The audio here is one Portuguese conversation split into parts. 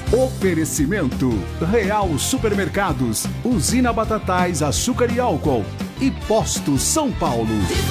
Oferecimento Real Supermercados, Usina Batatais, Açúcar e Álcool e Posto São Paulo.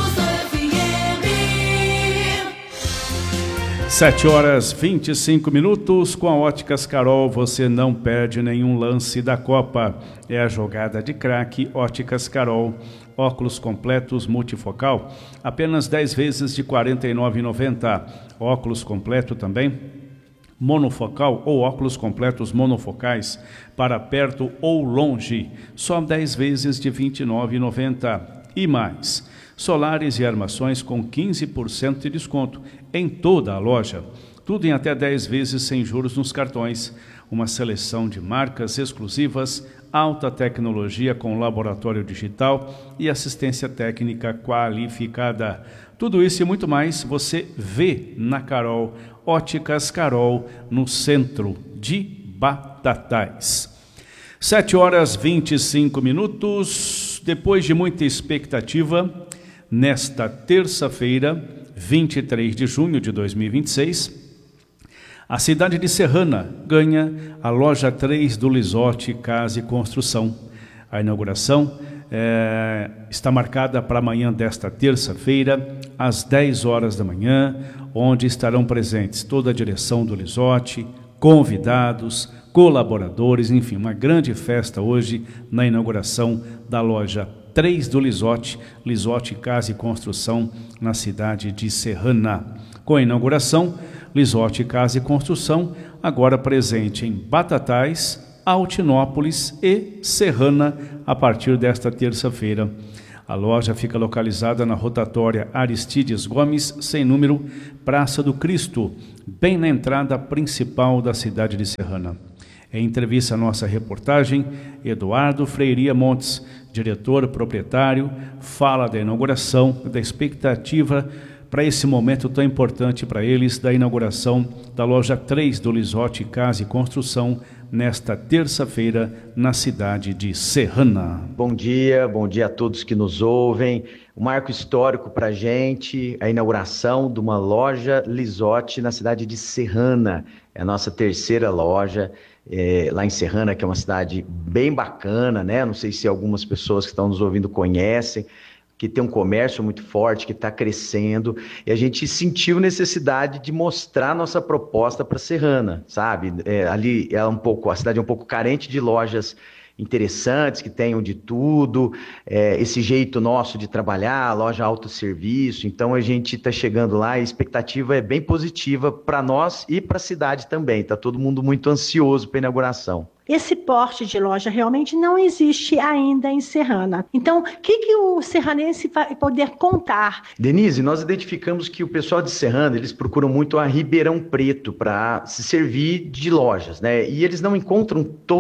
7h25. Com a Óticas Carol você não perde nenhum lance da Copa. É a jogada de craque. Óticas Carol. Óculos completos multifocal, apenas 10 vezes de R$ 49,90. Óculos completo também monofocal ou óculos completos monofocais para perto ou longe, só 10 vezes de R$ 29,90. E mais, solares e armações com 15% de desconto em toda a loja. Tudo em até 10 vezes sem juros nos cartões. Uma seleção de marcas exclusivas, alta tecnologia com laboratório digital e assistência técnica qualificada. Tudo isso e muito mais você vê na Carol. Óticas Carol, no centro de Batatais. 7h25. Depois de muita expectativa, nesta terça-feira, 23 de junho de 2026, a cidade de Serrana ganha a loja 3 do Lisotti Casa e Construção. A inauguração está marcada para amanhã desta terça-feira, às 10 horas da manhã, onde estarão presentes toda a direção do Lisotti, convidados, colaboradores, enfim, uma grande festa hoje na inauguração da loja 3 do Lisotti, Lisotti Casa e Construção, na cidade de Serrana. Com a inauguração, Lisotti Casa e Construção, agora presente em Batatais, Altinópolis e Serrana, a partir desta terça-feira. A loja fica localizada na rotatória Aristides Gomes, sem número, Praça do Cristo, bem na entrada principal da cidade de Serrana. Em entrevista à nossa reportagem, Eduardo Freiria Montes, diretor proprietário, fala da inauguração, da expectativa para esse momento tão importante para eles, da inauguração da loja 3 do Lisotti Casa e Construção, nesta terça-feira, na cidade de Serrana. Bom dia a todos que nos ouvem. Um marco histórico para a gente, a inauguração de uma loja Lisotti na cidade de Serrana. É a nossa terceira loja lá em Serrana, que é uma cidade bem bacana, né? Não sei se algumas pessoas que estão nos ouvindo conhecem, que tem um comércio muito forte, que está crescendo, e a gente sentiu necessidade de mostrar nossa proposta para Serrana, sabe? Ali a cidade é um pouco carente de lojas interessantes, que tenham de tudo, esse jeito nosso de trabalhar, loja autosserviço. Então a gente está chegando lá e a expectativa é bem positiva para nós e para a cidade também. Está todo mundo muito ansioso para a inauguração. Esse porte de loja realmente não existe ainda em Serrana. Então, o que o serranense vai poder contar? Denise, nós identificamos que o pessoal de Serrana, eles procuram muito a Ribeirão Preto para se servir de lojas, né? E eles não encontram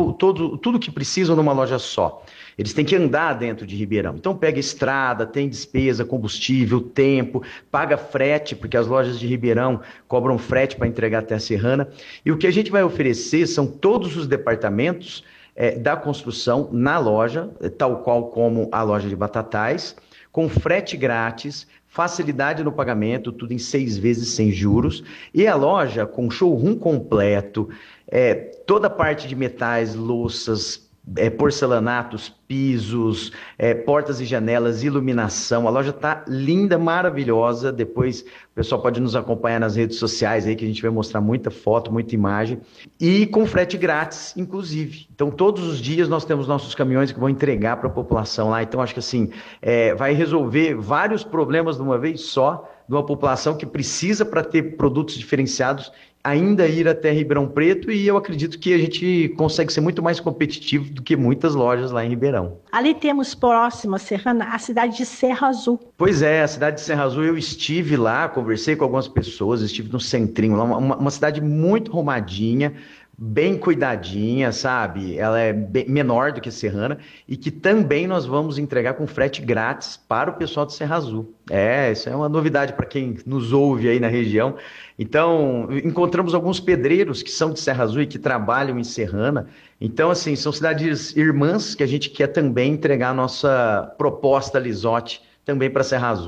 tudo que precisam numa loja só. Eles têm que andar dentro de Ribeirão. Então pega estrada, tem despesa, combustível, tempo, paga frete, porque as lojas de Ribeirão cobram frete para entregar até a Serrana. E o que a gente vai oferecer são todos os departamentos da construção na loja, tal qual como a loja de Batatais, com frete grátis, facilidade no pagamento, tudo em 6 vezes sem juros. E a loja com showroom completo, toda a parte de metais, louças, porcelanatos, pisos, portas e janelas, iluminação. A loja está linda, maravilhosa. Depois o pessoal pode nos acompanhar nas redes sociais aí, que a gente vai mostrar muita foto, muita imagem. E com frete grátis, inclusive. Então todos os dias nós temos nossos caminhões que vão entregar para a população lá. Então acho que assim, vai resolver vários problemas de uma vez só, de uma população que precisa, para ter produtos diferenciados, ainda ir até Ribeirão Preto, e eu acredito que a gente consegue ser muito mais competitivo do que muitas lojas lá em Ribeirão. Ali temos próximo a Serrana, a cidade de Serra Azul. Pois é, a cidade de Serra Azul, eu estive lá, conversei com algumas pessoas, estive no centrinho, lá, uma cidade muito arrumadinha, bem cuidadinha, sabe? Ela é bem menor do que a Serrana, e que também nós vamos entregar com frete grátis para o pessoal de Serra Azul. Isso é uma novidade para quem nos ouve aí na região. Então, encontramos alguns pedreiros que são de Serra Azul e que trabalham em Serrana. Então, assim, são cidades irmãs que a gente quer também entregar a nossa proposta Lisotti também para Serra Azul.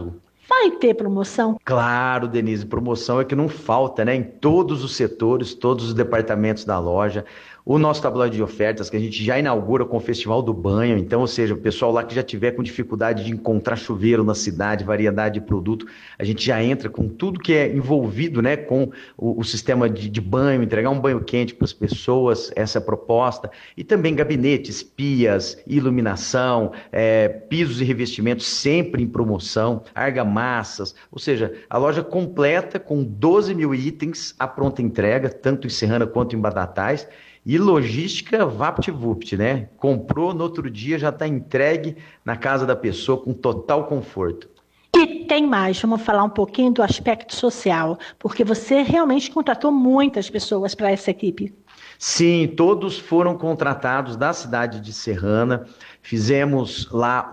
Vai ter promoção? Claro, Denise, promoção é que não falta, né? Em todos os setores, todos os departamentos da loja. O nosso tabloide de ofertas, que a gente já inaugura com o Festival do Banho. Então, ou seja, o pessoal lá que já tiver com dificuldade de encontrar chuveiro na cidade, variedade de produto, a gente já entra com tudo que é envolvido, né? Com o sistema de banho, entregar um banho quente para as pessoas, essa é a proposta. E também gabinetes, pias, iluminação, pisos e revestimentos sempre em promoção, argamassas, ou seja, a loja completa com 12 mil itens à pronta entrega, tanto em Serrana quanto em Batatais, e logística VaptVupt, né? Comprou, no outro dia já está entregue na casa da pessoa com total conforto. E tem mais, vamos falar um pouquinho do aspecto social, porque você realmente contratou muitas pessoas para essa equipe. Sim, todos foram contratados da cidade de Serrana. Fizemos lá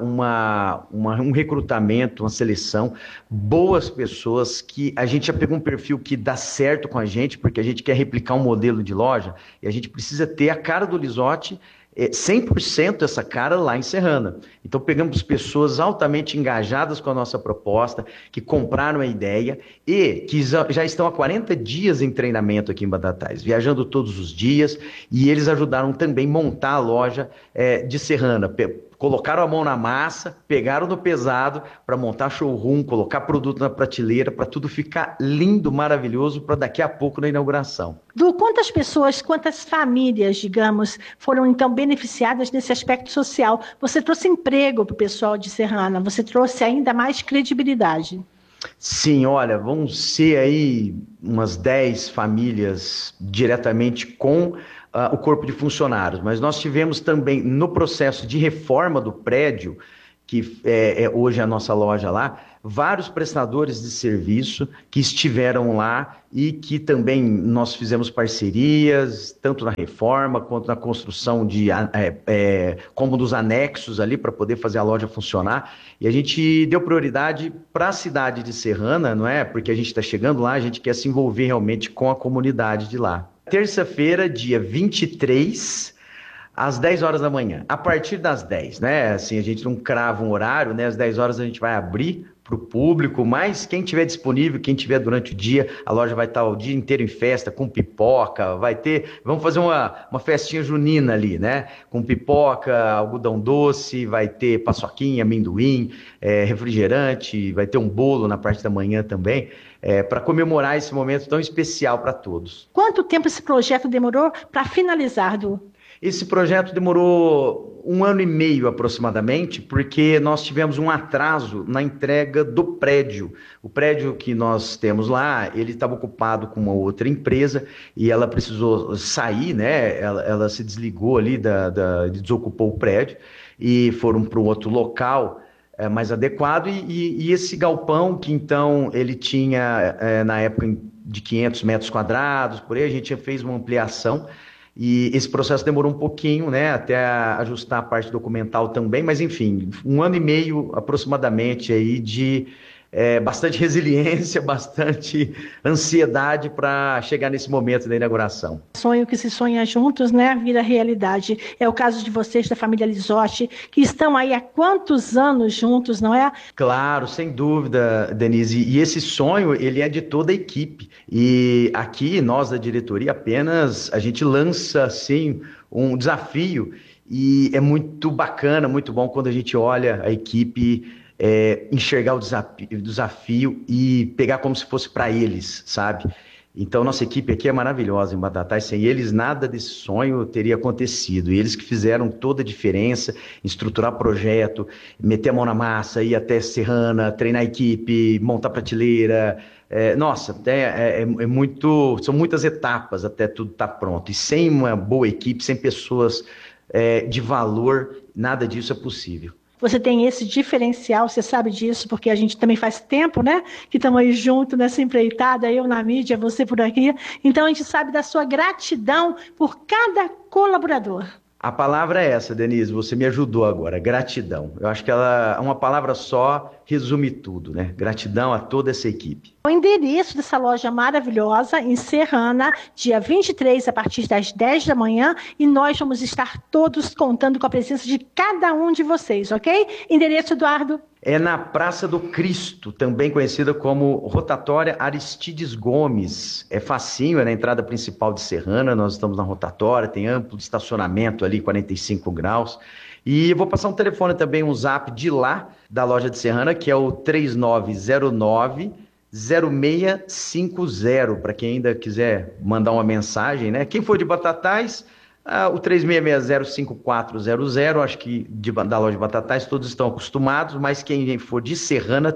um recrutamento, uma seleção, boas pessoas que a gente já pegou um perfil que dá certo com a gente, porque a gente quer replicar um modelo de loja e a gente precisa ter a cara do Lisotti, 100% essa cara lá em Serrana. Então pegamos pessoas altamente engajadas com a nossa proposta, que compraram a ideia e que já estão há 40 dias em treinamento aqui em Batatais, viajando todos os dias, e eles ajudaram também a montar a loja de Serrana. Colocaram a mão na massa, pegaram no pesado para montar showroom, colocar produto na prateleira, para tudo ficar lindo, maravilhoso, para daqui a pouco na inauguração. Quantas pessoas, quantas famílias, digamos, foram então beneficiadas nesse aspecto social? Você trouxe emprego para o pessoal de Serrana, você trouxe ainda mais credibilidade. Sim, olha, vão ser aí umas 10 famílias diretamente com o corpo de funcionários, mas nós tivemos também no processo de reforma do prédio, que hoje a nossa loja lá, vários prestadores de serviço que estiveram lá e que também nós fizemos parcerias, tanto na reforma quanto na construção de cômodos anexos ali para poder fazer a loja funcionar. E a gente deu prioridade para a cidade de Serrana, não é? Porque a gente está chegando lá, a gente quer se envolver realmente com a comunidade de lá. Terça-feira, dia 23, às 10 horas da manhã. A partir das 10, né? Assim, a gente não crava um horário, né? Às 10 horas a gente vai abrir para o público, mas quem tiver disponível, quem tiver durante o dia, a loja vai estar o dia inteiro em festa, com pipoca, vamos fazer uma festinha junina ali, né? Com pipoca, algodão doce, vai ter paçoquinha, amendoim, refrigerante, vai ter um bolo na parte da manhã também, para comemorar esse momento tão especial para todos. Quanto tempo esse projeto demorou para finalizar, Du? Esse projeto demorou 1 ano e meio aproximadamente, porque nós tivemos um atraso na entrega do prédio. O prédio que nós temos lá, ele estava ocupado com uma outra empresa e ela precisou sair, né? Ela se desligou ali, desocupou o prédio e foram para um outro local mais adequado. E esse galpão, que então ele tinha, na época, de 500 metros quadrados, por aí, a gente fez uma ampliação. E esse processo demorou um pouquinho, né, até ajustar a parte documental também, mas enfim, 1 ano e meio aproximadamente aí de bastante resiliência, bastante ansiedade para chegar nesse momento da inauguração. Sonho que se sonha juntos, né, vira realidade. É o caso de vocês, da família Lisotti, que estão aí há quantos anos juntos, não é? Claro, sem dúvida, Denise. E esse sonho, ele é de toda a equipe. E aqui, nós da diretoria, apenas a gente lança, assim, um desafio. E é muito bacana, muito bom quando a gente olha a equipe enxergar o desafio e pegar como se fosse para eles, sabe? Então, nossa equipe aqui é maravilhosa em Batatais. Sem eles, nada desse sonho teria acontecido. E eles que fizeram toda a diferença em estruturar projeto, meter a mão na massa, ir até Serrana, treinar a equipe, montar prateleira. São muitas etapas até tudo estar pronto. E sem uma boa equipe, sem pessoas de valor, nada disso é possível. Você tem esse diferencial, você sabe disso, porque a gente também faz tempo, né? Que estamos aí junto nessa empreitada, eu na mídia, você por aqui. Então a gente sabe da sua gratidão por cada colaborador. A palavra é essa, Denise, você me ajudou agora, gratidão. Eu acho que ela, uma palavra só, resume tudo, né? Gratidão a toda essa equipe. O endereço dessa loja maravilhosa, em Serrana, dia 23, a partir das 10 da manhã, e nós vamos estar todos contando com a presença de cada um de vocês, ok? Endereço, Eduardo? É na Praça do Cristo, também conhecida como Rotatória Aristides Gomes. É facinho, é na entrada principal de Serrana, nós estamos na rotatória, tem amplo estacionamento ali, 45 graus. E eu vou passar um telefone também, um zap de lá, da loja de Serrana, que é o 3909-0650, para quem ainda quiser mandar uma mensagem, né? Quem for de Batatais, o 3660-5400, acho que da loja de Batatais todos estão acostumados, mas quem for de Serrana,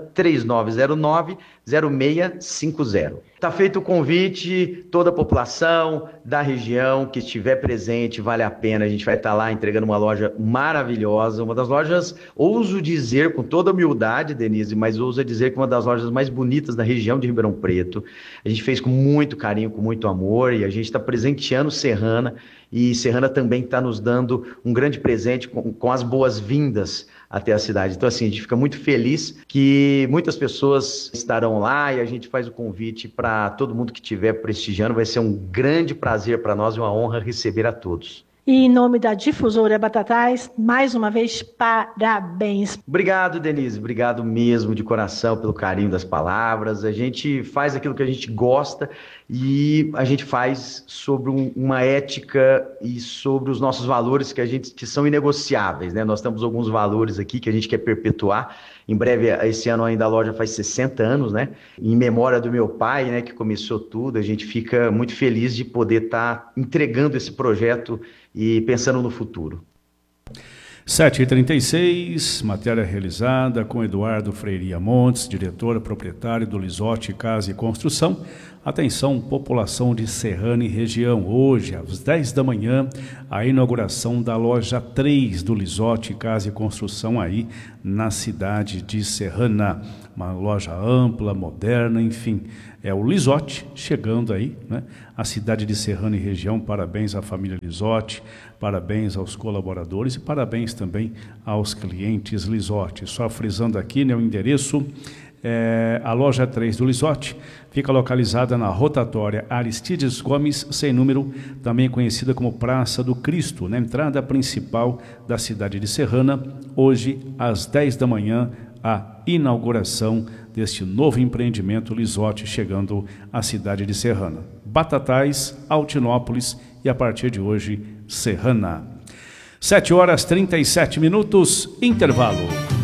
3909-0650. Está feito o convite, toda a população da região que estiver presente, vale a pena, a gente vai estar lá entregando uma loja maravilhosa, uma das lojas, ouso dizer com toda humildade, Denise, mas ouso dizer que uma das lojas mais bonitas da região de Ribeirão Preto. A gente fez com muito carinho, com muito amor, e a gente está presenteando Serrana, e Serrana também está nos dando um grande presente com as boas-vindas até a cidade. Então, assim, a gente fica muito feliz que muitas pessoas estarão lá e a gente faz o convite para todo mundo que estiver prestigiando. Vai ser um grande prazer para nós e uma honra receber a todos. E em nome da Difusora Batatais, mais uma vez, parabéns. Obrigado, Denise. Obrigado mesmo, de coração, pelo carinho das palavras. A gente faz aquilo que a gente gosta e a gente faz sobre uma ética e sobre os nossos valores que são inegociáveis, né? Nós temos alguns valores aqui que a gente quer perpetuar. Em breve, esse ano ainda a loja faz 60 anos, né? Em memória do meu pai, né, que começou tudo, a gente fica muito feliz de poder estar entregando esse projeto e pensando no futuro. 7h36, matéria realizada com Eduardo Freiria Montes, diretor proprietário do Lisotti Casa e Construção. Atenção, população de Serrana e região. Hoje, às 10 da manhã, a inauguração da loja 3 do Lisotti Casa e Construção aí na cidade de Serrana. Uma loja ampla, moderna, enfim. É o Lisotti chegando aí, né? A cidade de Serrana e região. Parabéns à família Lisotti, parabéns aos colaboradores e parabéns também aos clientes Lisotti. Só frisando aqui, né, o endereço. A loja 3 do Lisotti fica localizada na rotatória Aristides Gomes, sem número, também conhecida como Praça do Cristo, na entrada principal da cidade de Serrana. Hoje, às 10 da manhã, a inauguração deste novo empreendimento Lisotti chegando à cidade de Serrana. Batatais, Altinópolis e, a partir de hoje, Serrana. 7h37, intervalo.